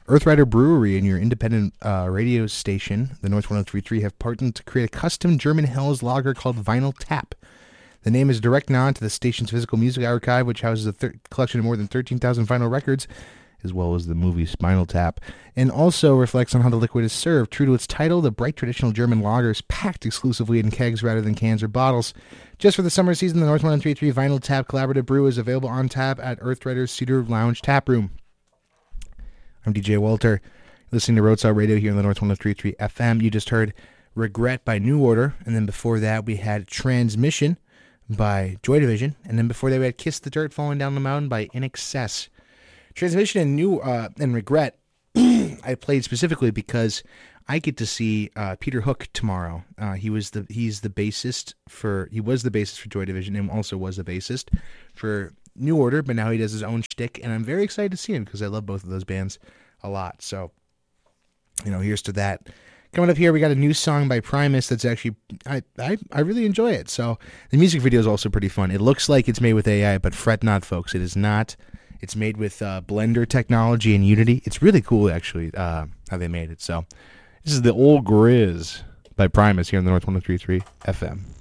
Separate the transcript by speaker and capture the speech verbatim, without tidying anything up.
Speaker 1: Earthrider Brewery and your independent uh, radio station, the North one oh three point three, have partnered to create a custom German Helles lager called Vinyl Tap. The name is a direct nod to the station's physical music archive, which houses a thir- collection of more than thirteen thousand vinyl records, as well as the movie Spinal Tap, and also reflects on how the liquid is served. True to its title, the bright traditional German lager is packed exclusively in kegs rather than cans or bottles. Just for the summer season, the North one oh three point three Vinyl Tap Collaborative Brew is available on tap at Earthrider's Cedar Lounge Tap Room. I'm D J Walter, listening to Roadside Radio here on the North one oh three point three F M. You just heard Regret by New Order, and then before that we had Transmission by Joy Division, and then before that we had Kiss the Dirt Falling Down the Mountain by In Excess. Transmission and New uh, and Regret I played specifically because I get to see uh, Peter Hook tomorrow. Uh, he was the he's the bassist for he was the bassist for Joy Division and also was the bassist for New Order, but now he does his own shtick, and I'm very excited to see him because I love both of those bands a lot. So, you know, here's to that. Coming up here, we got a new song by Primus that's actually, I, I, I really enjoy it. So, the music video is also pretty fun. It looks like it's made with A I, but fret not, folks. It is not. It's made with uh, Blender technology and Unity. It's really cool, actually, uh, how they made it. So, this is the Old Grizz by Primus here on the North one oh three point three F M.